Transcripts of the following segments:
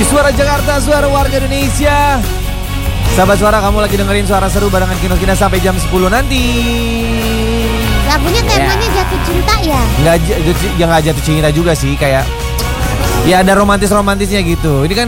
Di Suara Jakarta, suara warga Indonesia. Sahabat Suara, kamu lagi dengerin Suara Seru barengan Kinos Kina sampai jam 10 nanti. Lagunya temanya jatuh cinta ya? Nggak jatuh cinta juga sih, kayak ya ada romantisnya gitu. Ini kan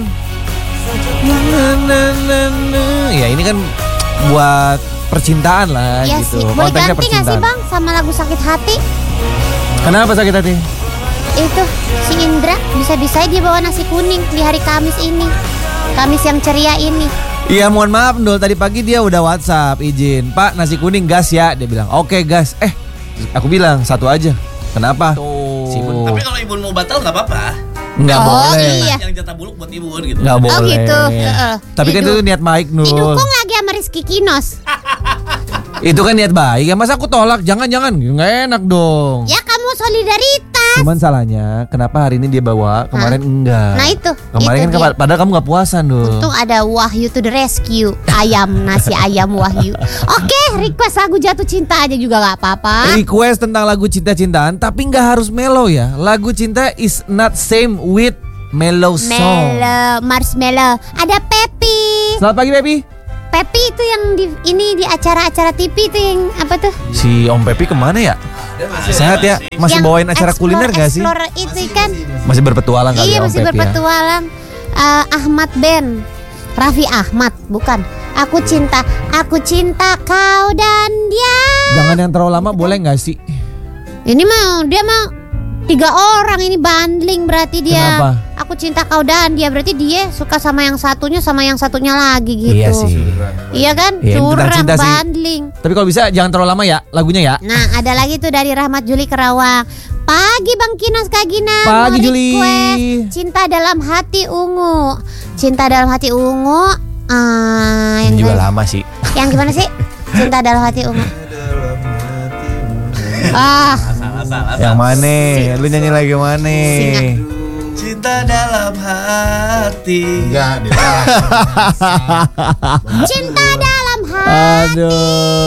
ya ini kan buat percintaan lah Ya gitu. sih, boleh Konteksnya ganti gak sih bang sama lagu Sakit Hati? Kenapa sakit hati? Itu si Indra bisa-bisa dia bawa nasi kuning di hari Kamis ini. Kamis yang ceria ini. Iya, mohon maaf Ndol, tadi pagi dia udah WhatsApp izin, Pak nasi kuning gas ya. Dia bilang oke gas. Aku bilang satu aja. Kenapa? Tuh. Tapi kalau ibu mau batal nggak apa-apa. Nggak boleh. Iya. Yang jatah buluk buat ibu gitu. Nggak boleh. Oh gitu. Tapi kan itu niat baik Nul. Didukung lagi sama Rizky Kinos. Itu kan niat baik. Ya masa aku tolak? Jangan. Nggak enak dong. Ya kamu solidaritas. Cuman salahnya kenapa hari ini dia bawa, kemarin enggak. Nah itu. Kemarin itu kan padahal kamu nggak puasa Nul. Untung ada Wahyu to the rescue. Nasi ayam Wahyu. Oke, request lagu Jatuh Cinta aja juga gak apa-apa. Request tentang lagu cinta-cintaan, tapi nggak harus mellow ya. Lagu cinta is not same with mellow song. Marshmallow. Ada Pepi. Selamat pagi Pepi. Pepi itu yang di acara-acara TV itu yang apa tuh? Si Om Pepi kemana ya? Sehat ya? Masih Yang bawain acara kuliner gak sih? Explore itu kan. Masih berpetualang kali Iya, ya Om masih Pepi berpetualang. Ahmad Ben. Raffi Ahmad, bukan. Aku cinta kau dan dia. Jangan yang terlalu lama boleh gak sih? Ini dia mau 3 orang ini bundling berarti dia. Kenapa? Aku cinta kau dan dia berarti dia suka sama yang satunya lagi gitu. Iya sih. Iya kan? Iya, tentang Curang cinta sih. bundling. Tapi kalau bisa jangan terlalu lama ya lagunya ya. Nah, ada lagi tuh dari Rahmat Juli Kerawang. Pagi Bang Kinos Kagina. Pagi, mau Juli. request Cinta Dalam Hati Ungu. Cinta Dalam Hati Ungu. Ini juga lama sih. Yang gimana sih? Cinta Dalam Hati Ungu. Salah. Yang mana? Lu nyanyi lagi mana? Singa. Cinta dalam hati. Enggak, dia. Cinta Dalam Hati. Aduh.